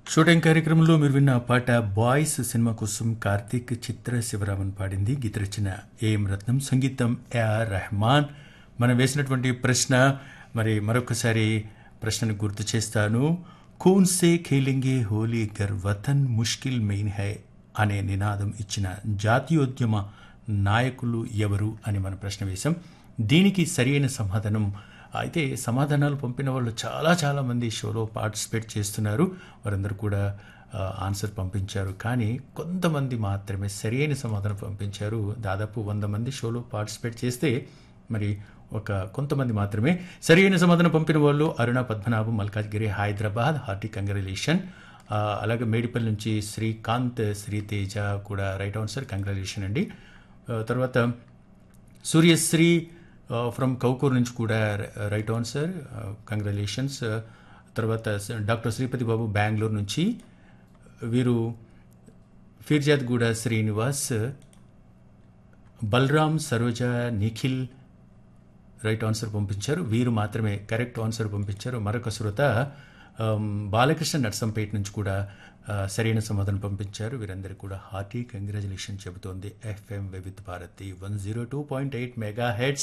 Shooting కార్యక్రమంలో మీరు విన్న ఆ పాట బాయ్స్ సినిమా కోసం కార్తీక్ చిత్ర శివరామన్ పాడింది. గీత రచన ఏఎం రత్నం, సంగీతం ఏఆర్ రెహమాన్. మనం వేసినటువంటి ప్రశ్న మరి మరొకసారి ప్రశ్నను గుర్తు చేస్తాను. కూన్ సే ఖేలెంగే హోలీ గర్ వతన్ ముష్కిల్ మెయిన్ హై అనే నినాదం ఇచ్చిన జాతీయోద్యమ నాయకులు ఎవరు అని మన ప్రశ్న వేశాం. దీనికి సరైన సమాధానం అయితే సమాధానాలు పంపిన వాళ్ళు చాలా మంది షోలో పార్టిసిపేట్ చేస్తున్నారు. వారందరూ కూడా ఆన్సర్ పంపించారు. కానీ కొంతమంది మాత్రమే సరైన సమాధానం పంపించారు. దాదాపు 100 మంది షోలో పార్టిసిపేట్ చేస్తే మరి కొంతమంది మాత్రమే సరైన సమాధానం పంపిన వాళ్ళు అరుణ పద్మనాభం, మల్కాజ్గిరి, హైదరాబాద్. Hearty congratulation. అలాగే మేడిపల్లి నుంచి శ్రీకాంత్, శ్రీతేజ కూడా రైట్ ఆన్సర్, కంగ్రాచులేషన్ అండి. తర్వాత సూర్యశ్రీ ఫ్రమ్ కౌకూర్ నుంచి కూడా రైట్ ఆన్సర్, కంగ్రాచులేషన్స్. తర్వాత డాక్టర్ శ్రీపతి బాబు బెంగళూరు నుంచి, వీరు ఫిర్జాద్గూడ శ్రీనివాస్, బలరామ్, సరోజ, నిఖిల్ రైట్ ఆన్సర్ పంపించారు. వీరు మాత్రమే కరెక్ట్ ఆన్సర్ పంపించారు. మరొక శ్రోత బాలకృష్ణ నర్సంపేట నుంచి కూడా సరైన సమాధానం పంపించారు. వీరందరికీ కూడా హార్టీ కంగ్రాచులేషన్ చెబుతోంది ఎఫ్ఎం వివిధ భారతి 102.8 మెగాహెర్ట్జ్